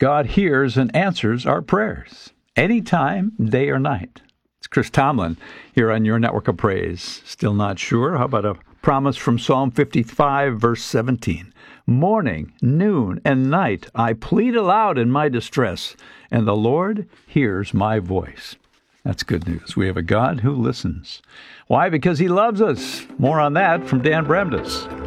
God hears and answers our prayers, anytime, day or night. It's Chris Tomlin here on your Network of Praise. Still not sure? How about a promise from Psalm 55, verse 17? Morning, noon, and night I plead aloud in my distress, and the Lord hears my voice. That's good news. We have a God who listens. Why? Because he loves us. More on that from Dan Bremdas.